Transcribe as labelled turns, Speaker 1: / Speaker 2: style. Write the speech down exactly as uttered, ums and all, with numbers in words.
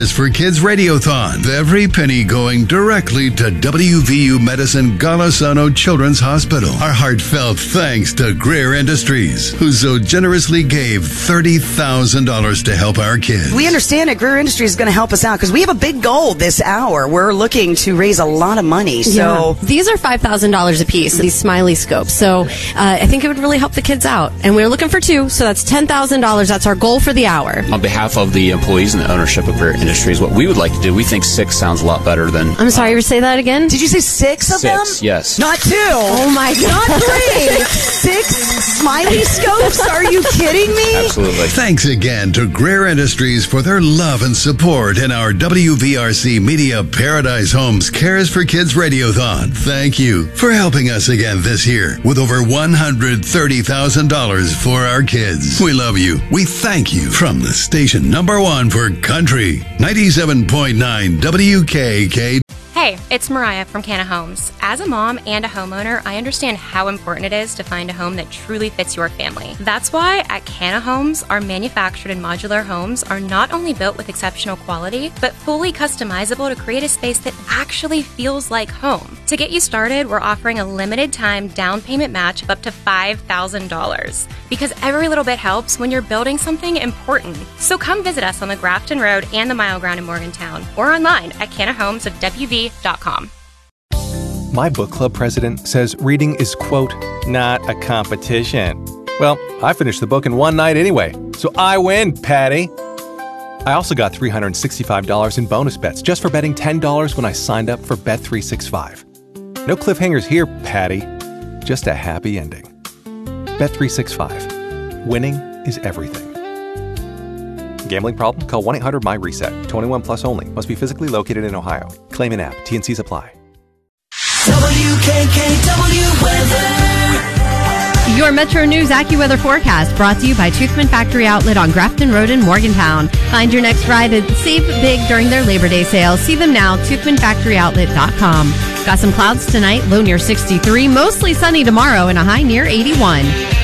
Speaker 1: For Kids Radiothon, every penny going directly to W V U Medicine Golisano Children's Hospital. Our heartfelt thanks to Greer Industries, who so generously gave thirty thousand dollars to help our kids.
Speaker 2: We understand that Greer Industries is going to help us out because we have a big goal this hour. We're looking to raise a lot of money. So
Speaker 3: yeah. These are five thousand dollars a piece, these Smiley scopes. So uh, I think it would really help the kids out. And we're looking for two, so that's ten thousand dollars. That's our goal for the hour.
Speaker 4: On behalf of the employees and the ownership of Greer Industries, what we would like to do, we think six sounds a lot better than...
Speaker 3: I'm sorry, uh, say that again?
Speaker 2: Did you say six of
Speaker 4: six,
Speaker 2: them?
Speaker 4: Six, yes.
Speaker 2: Not two.
Speaker 3: Oh, my God.
Speaker 2: Not three. Six Smiley scopes? Are you kidding me?
Speaker 4: Absolutely.
Speaker 1: Thanks again to Greer Industries for their love and support in our W V R C Media Paradise Homes Cares for Kids Radiothon. Thank you for helping us again this year with over one hundred thirty thousand dollars for our kids. We love you. We thank you from the station number one for country, ninety-seven point nine W K K.
Speaker 5: Hey, it's Mariah from Canna Homes. As a mom and a homeowner, I understand how important it is to find a home that truly fits your family. That's why at Canna Homes, our manufactured and modular homes are not only built with exceptional quality, but fully customizable to create a space that actually feels like home. To get you started, we're offering a limited time down payment match of up to five thousand dollars. Because every little bit helps when you're building something important. So come visit us on the Grafton Road and the Mile Ground in Morgantown, or online at canna homes of W V dot com.
Speaker 6: My book club president says reading is, quote, not a competition. Well, I finished the book in one night anyway, so I win, Patty. I also got three hundred sixty-five dollars in bonus bets just for betting ten dollars when I signed up for Bet three sixty-five. No cliffhangers here, Patty. Just a happy ending. Bet three sixty-five. Winning is everything. Gambling problem? Call one eight hundred M Y reset. twenty-one plus only. Must be physically located in Ohio. Claim an app. T N Cs apply.
Speaker 7: W K K W weather.
Speaker 8: Your Metro News AccuWeather forecast brought to you by Toothman Factory Outlet on Grafton Road in Morgantown. Find your next ride and save big during their Labor Day sale. See them now, toothman factory outlet dot com. Got some clouds tonight, low near sixty-three. Mostly sunny tomorrow and a high near eighty-one.